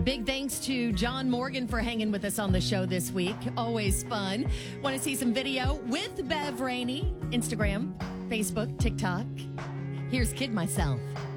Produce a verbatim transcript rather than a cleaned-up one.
Big thanks to John Morgan for hanging with us on the show this week. Always fun. Want to see some video with Bev Rainey? Instagram, Facebook, TikTok. Here's Kid Myself.